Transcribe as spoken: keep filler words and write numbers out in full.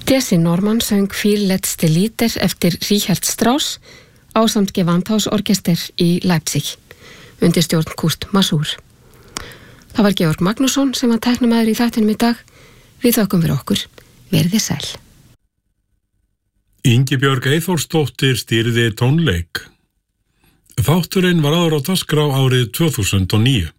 Jesse Norman söng Viel letzte Lieder eftir Richard Strauss ásamt Gewandhausorkester í Leipzig undir stjórn Kurt Masur. Það var Georg Magnússon sem var tæknamaður í þættinum í dag. Við þökkum fyrir okkur. Verið sæl. Ingibjörg Eyþórsdóttir stýrði tónleik. Þátturinn var áður á dagskrá árið tvö þúsund og níu.